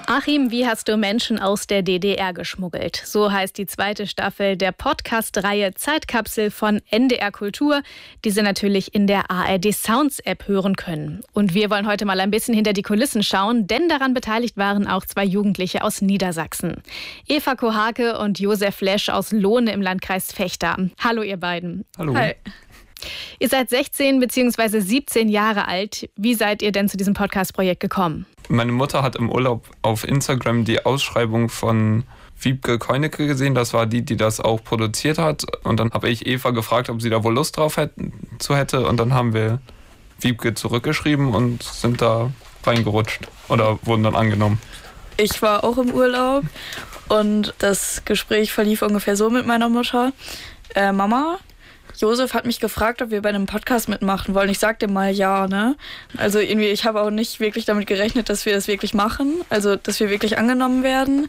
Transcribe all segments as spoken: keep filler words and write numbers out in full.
Achim, wie hast du Menschen aus der D D R geschmuggelt? So heißt die zweite Staffel der Podcast-Reihe Zeitkapsel von N D R Kultur, die Sie natürlich in der A R D Sounds App hören können. Und wir wollen heute mal ein bisschen hinter die Kulissen schauen, denn daran beteiligt waren auch zwei Jugendliche aus Niedersachsen. Eva Kohake und Josef Lesch aus Lohne im Landkreis Vechta. Hallo ihr beiden. Hallo. Hi. Ihr seid sechzehn bzw. siebzehn Jahre alt. Wie seid ihr denn zu diesem Podcast-Projekt gekommen? Meine Mutter hat im Urlaub auf Instagram die Ausschreibung von Wiebke Koinecke gesehen. Das war die, die das auch produziert hat. Und dann habe ich Eva gefragt, ob sie da wohl Lust drauf hätte, zu hätte. Und dann haben wir Wiebke zurückgeschrieben und sind da reingerutscht oder wurden dann angenommen. Ich war auch im Urlaub und das Gespräch verlief ungefähr so mit meiner Mutter. Äh, Mama, Josef hat mich gefragt, ob wir bei einem Podcast mitmachen wollen. Ich sagte mal ja, ne? Also irgendwie, ich habe auch nicht wirklich damit gerechnet, dass wir das wirklich machen. Also, dass wir wirklich angenommen werden.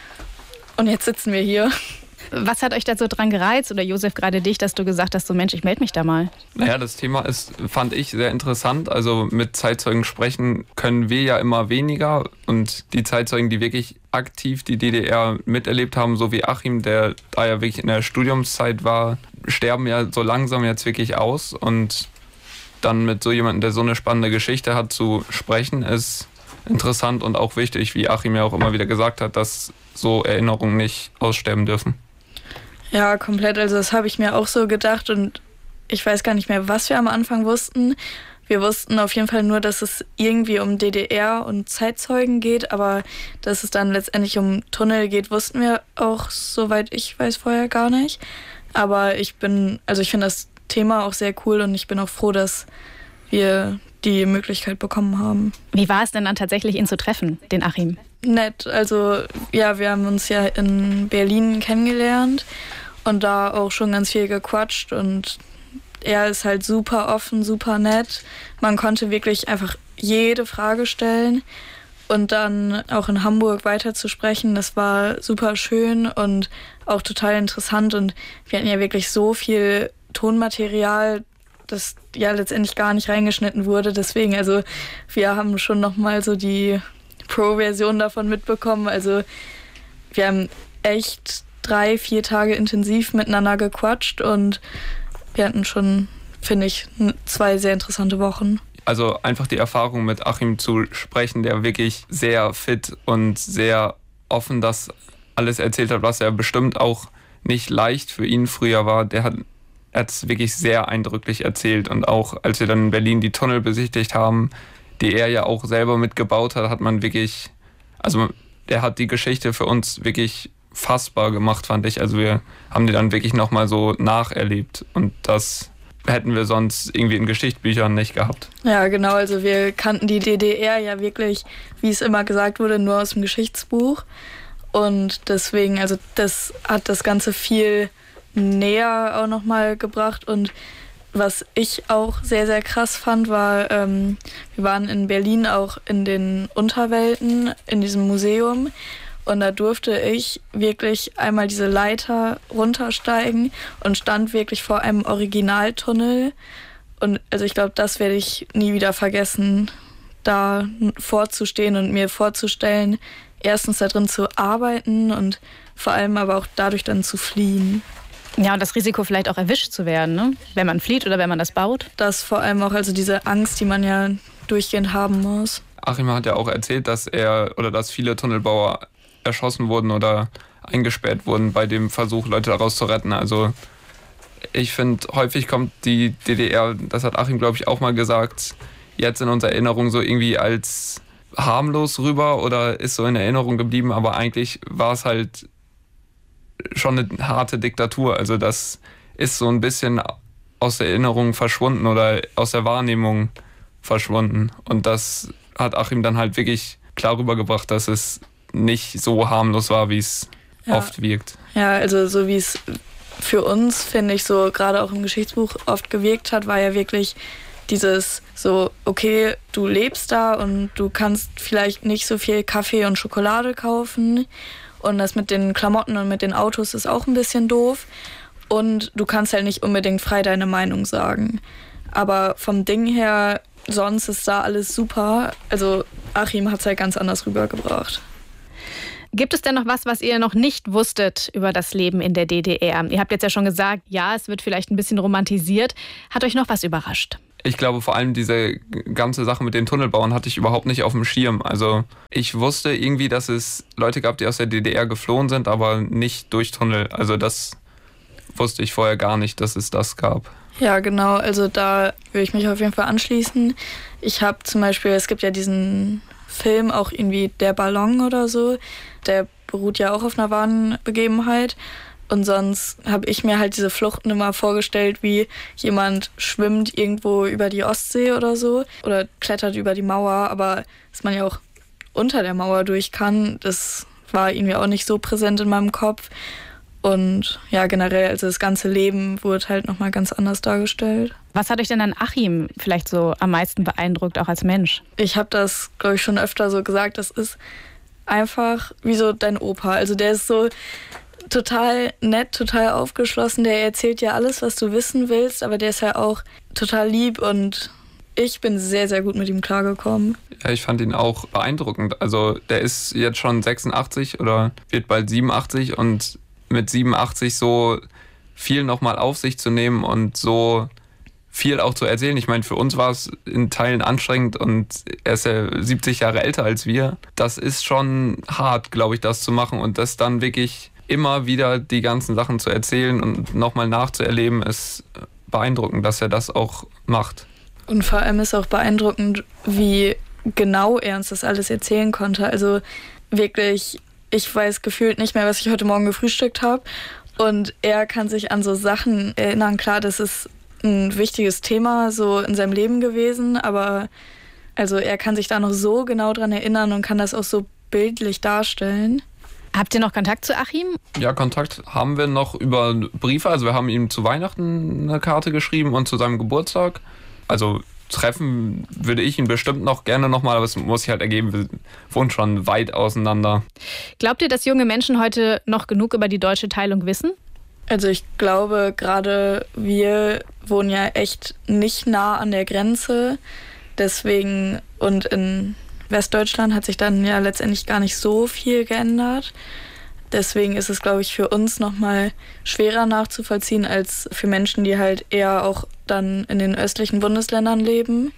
Und jetzt sitzen wir hier. Was hat euch da so dran gereizt, oder Josef, gerade dich, dass du gesagt hast, so Mensch, ich melde mich da mal? Naja, das Thema ist, fand ich sehr interessant. Also mit Zeitzeugen sprechen können wir ja immer weniger. Und die Zeitzeugen, die wirklich aktiv die D D R miterlebt haben, so wie Achim, der da ja wirklich in der Studiumszeit war, sterben ja so langsam jetzt wirklich aus. Und dann mit so jemandem, der so eine spannende Geschichte hat, zu sprechen, ist interessant und auch wichtig, wie Achim ja auch immer wieder gesagt hat, dass so Erinnerungen nicht aussterben dürfen. Ja, komplett. Also das habe ich mir auch so gedacht und ich weiß gar nicht mehr, was wir am Anfang wussten. Wir wussten auf jeden Fall nur, dass es irgendwie um D D R und Zeitzeugen geht, aber dass es dann letztendlich um Tunnel geht, wussten wir auch, soweit ich weiß, vorher gar nicht. Aber ich bin, also ich finde das Thema auch sehr cool und ich bin auch froh, dass wir die Möglichkeit bekommen haben. Wie war es denn dann tatsächlich, ihn zu treffen, den Achim? Nett, also ja, wir haben uns ja in Berlin kennengelernt und da auch schon ganz viel gequatscht und er ist halt super offen, super nett. Man konnte wirklich einfach jede Frage stellen und dann auch in Hamburg weiterzusprechen, das war super schön und auch total interessant und wir hatten ja wirklich so viel Tonmaterial, das ja letztendlich gar nicht reingeschnitten wurde, deswegen, also wir haben schon nochmal so die Pro-Version davon mitbekommen, also wir haben echt drei, vier Tage intensiv miteinander gequatscht und wir hatten schon, finde ich, zwei sehr interessante Wochen. Also einfach die Erfahrung mit Achim zu sprechen, der wirklich sehr fit und sehr offen das alles erzählt hat, was er bestimmt auch nicht leicht für ihn früher war. Der hat es wirklich sehr eindrücklich erzählt und auch als wir dann in Berlin die Tunnel besichtigt haben, die er ja auch selber mitgebaut hat, hat man wirklich, also der hat die Geschichte für uns wirklich fassbar gemacht, fand ich. Also wir haben die dann wirklich nochmal so nacherlebt und das hätten wir sonst irgendwie in Geschichtsbüchern nicht gehabt. Ja, genau, also wir kannten die D D R ja wirklich, wie es immer gesagt wurde, nur aus dem Geschichtsbuch und deswegen, also das hat das Ganze viel näher auch nochmal gebracht und was ich auch sehr, sehr krass fand, war, ähm, wir waren in Berlin auch in den Unterwelten, in diesem Museum und da durfte ich wirklich einmal diese Leiter runtersteigen und stand wirklich vor einem Originaltunnel. Und also ich glaube, das werde ich nie wieder vergessen, da vorzustehen und mir vorzustellen, erstens da drin zu arbeiten und vor allem aber auch dadurch dann zu fliehen. Ja, und das Risiko vielleicht auch erwischt zu werden, ne? Wenn man flieht oder wenn man das baut. Das vor allem auch, also diese Angst, die man ja durchgehend haben muss. Achim hat ja auch erzählt, dass er oder dass viele Tunnelbauer erschossen wurden oder eingesperrt wurden bei dem Versuch, Leute daraus zu retten. Also ich finde, häufig kommt die D D R, das hat Achim, glaube ich, auch mal gesagt, jetzt in unserer Erinnerung so irgendwie als harmlos rüber oder ist so in Erinnerung geblieben, aber eigentlich war es halt schon eine harte Diktatur. Also das ist so ein bisschen aus der Erinnerung verschwunden oder aus der Wahrnehmung verschwunden. Und das hat Achim dann halt wirklich klar rübergebracht, dass es nicht so harmlos war, wie es ja. oft wirkt. Ja, also so wie es für uns, finde ich, so gerade auch im Geschichtsbuch oft gewirkt hat, war ja wirklich dieses so, okay, du lebst da und du kannst vielleicht nicht so viel Kaffee und Schokolade kaufen und das mit den Klamotten und mit den Autos ist auch ein bisschen doof und du kannst halt nicht unbedingt frei deine Meinung sagen. Aber vom Ding her, sonst ist da alles super. Also Achim hat es halt ganz anders rübergebracht. Gibt es denn noch was, was ihr noch nicht wusstet über das Leben in der D D R? Ihr habt jetzt ja schon gesagt, ja, es wird vielleicht ein bisschen romantisiert. Hat euch noch was überrascht? Ich glaube, vor allem diese ganze Sache mit den Tunnelbauern hatte ich überhaupt nicht auf dem Schirm. Also ich wusste irgendwie, dass es Leute gab, die aus der D D R geflohen sind, aber nicht durch Tunnel. Also das wusste ich vorher gar nicht, dass es das gab. Ja, genau. Also da würde ich mich auf jeden Fall anschließen. Ich habe zum Beispiel, es gibt ja diesen Film, auch irgendwie Der Ballon oder so. Der beruht ja auch auf einer wahren Begebenheit. Und sonst habe ich mir halt diese Fluchten immer vorgestellt, wie jemand schwimmt irgendwo über die Ostsee oder so oder klettert über die Mauer, aber dass man ja auch unter der Mauer durch kann, das war irgendwie auch nicht so präsent in meinem Kopf. Und ja, generell, also das ganze Leben wurde halt nochmal ganz anders dargestellt. Was hat euch denn an Achim vielleicht so am meisten beeindruckt, auch als Mensch? Ich habe das, glaube ich, schon öfter so gesagt, das ist einfach wie so dein Opa. Also der ist so total nett, total aufgeschlossen. Der erzählt ja alles, was du wissen willst, aber der ist ja auch total lieb und ich bin sehr, sehr gut mit ihm klargekommen. Ja, ich fand ihn auch beeindruckend. Also der ist jetzt schon sechsundachtzig oder wird bald siebenundachtzig und mit siebenundachtzig so viel nochmal auf sich zu nehmen und so viel auch zu erzählen. Ich meine, für uns war es in Teilen anstrengend und er ist ja siebzig Jahre älter als wir. Das ist schon hart, glaube ich, das zu machen und das dann wirklich immer wieder die ganzen Sachen zu erzählen und nochmal nachzuerleben, ist beeindruckend, dass er das auch macht. Und vor allem ist auch beeindruckend, wie genau er uns das alles erzählen konnte. Also wirklich, ich weiß gefühlt nicht mehr, was ich heute Morgen gefrühstückt habe. Und er kann sich an so Sachen erinnern. Klar, das ist ein wichtiges Thema so in seinem Leben gewesen, aber also er kann sich da noch so genau dran erinnern und kann das auch so bildlich darstellen. Habt ihr noch Kontakt zu Achim? Ja, Kontakt haben wir noch über Briefe. Also wir haben ihm zu Weihnachten eine Karte geschrieben und zu seinem Geburtstag. Also treffen würde ich ihn bestimmt noch gerne nochmal, aber es muss sich halt ergeben, wir wohnen schon weit auseinander. Glaubt ihr, dass junge Menschen heute noch genug über die deutsche Teilung wissen? Also ich glaube, gerade wir wohnen ja echt nicht nah an der Grenze. Deswegen, und in Westdeutschland hat sich dann ja letztendlich gar nicht so viel geändert. Deswegen ist es, glaube ich, für uns nochmal schwerer nachzuvollziehen als für Menschen, die halt eher auch dann in den östlichen Bundesländern leben.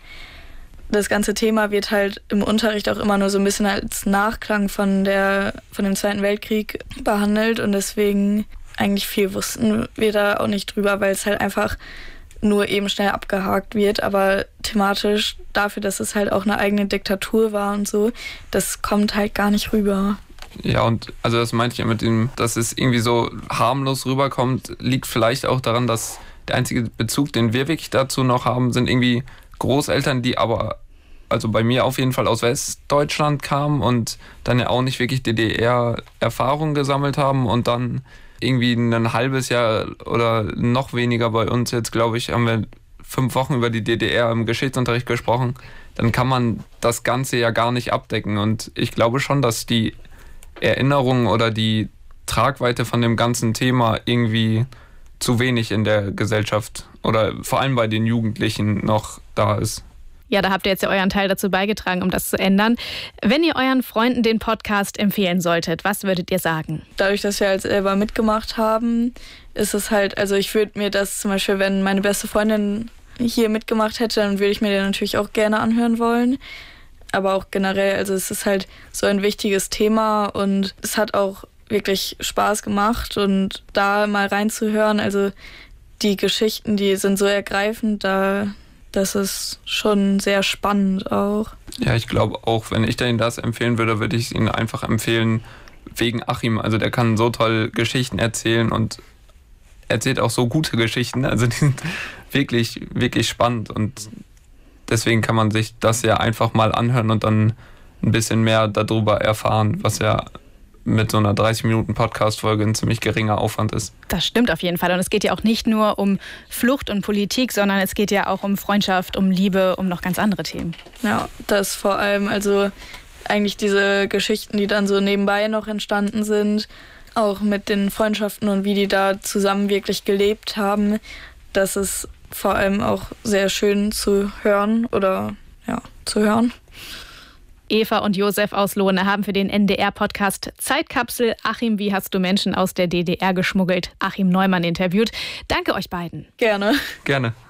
Das ganze Thema wird halt im Unterricht auch immer nur so ein bisschen als Nachklang von, der, von dem Zweiten Weltkrieg behandelt und deswegen eigentlich viel wussten wir da auch nicht drüber, weil es halt einfach nur eben schnell abgehakt wird, aber thematisch dafür, dass es halt auch eine eigene Diktatur war und so, das kommt halt gar nicht rüber. Ja, und also das meinte ich ja mit dem, dass es irgendwie so harmlos rüberkommt, liegt vielleicht auch daran, dass der einzige Bezug, den wir wirklich dazu noch haben, sind irgendwie Großeltern, die aber, also bei mir auf jeden Fall aus Westdeutschland kamen und dann ja auch nicht wirklich D D R-Erfahrung gesammelt haben und dann irgendwie ein halbes Jahr oder noch weniger bei uns jetzt, glaube ich, haben wir fünf Wochen über die D D R im Geschichtsunterricht gesprochen, dann kann man das Ganze ja gar nicht abdecken. Und ich glaube schon, dass die Erinnerung oder die Tragweite von dem ganzen Thema irgendwie zu wenig in der Gesellschaft oder vor allem bei den Jugendlichen noch da ist. Ja, da habt ihr jetzt ja euren Teil dazu beigetragen, um das zu ändern. Wenn ihr euren Freunden den Podcast empfehlen solltet, was würdet ihr sagen? Dadurch, dass wir halt selber mitgemacht haben, ist es halt, also ich würde mir das zum Beispiel, wenn meine beste Freundin hier mitgemacht hätte, dann würde ich mir den natürlich auch gerne anhören wollen. Aber auch generell, also es ist halt so ein wichtiges Thema und es hat auch wirklich Spaß gemacht und da mal reinzuhören, also die Geschichten, die sind so ergreifend, da das ist schon sehr spannend auch. Ja, ich glaube auch, wenn ich denen das empfehlen würde, würde ich es ihnen einfach empfehlen wegen Achim. Also der kann so toll Geschichten erzählen und erzählt auch so gute Geschichten. Also die sind wirklich, wirklich spannend und deswegen kann man sich das ja einfach mal anhören und dann ein bisschen mehr darüber erfahren, was ja mit so einer dreißig Minuten Podcast-Folge ein ziemlich geringer Aufwand ist. Das stimmt auf jeden Fall. Und es geht ja auch nicht nur um Flucht und Politik, sondern es geht ja auch um Freundschaft, um Liebe, um noch ganz andere Themen. Ja, das vor allem, also eigentlich diese Geschichten, die dann so nebenbei noch entstanden sind, auch mit den Freundschaften und wie die da zusammen wirklich gelebt haben, das ist vor allem auch sehr schön zu hören oder ja, zu hören. Eva und Josef aus Lohne haben für den N D R-Podcast Zeitkapsel Achim, wie hast du Menschen aus der D D R geschmuggelt? Achim Neumann interviewt. Danke euch beiden. Gerne. Gerne.